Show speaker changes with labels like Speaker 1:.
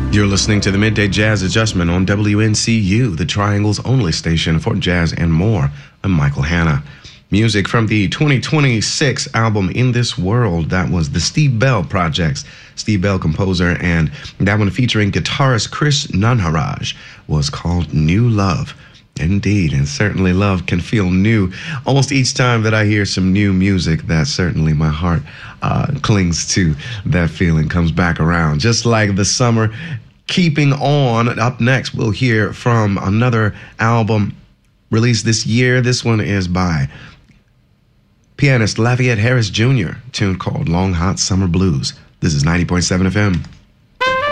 Speaker 1: You're listening to the Midday Jazz Adjustment on WNCU, the Triangle's only station for jazz and more. I'm Michael Hanna. Music from the 2026 album In This World, that was the Steve Bell Projects. Steve Bell, composer, and that one featuring guitarist Chris Nanharaj was called New Love. Indeed, and certainly love can feel new. Almost each time that I hear some new music, that certainly my heart clings to that feeling, comes back around. Just like the summer keeping on. Up next, we'll hear from another album released this year. This one is by pianist Lafayette Harris Jr., a tune called Long Hot Summer Blues. This is 90.7 FM.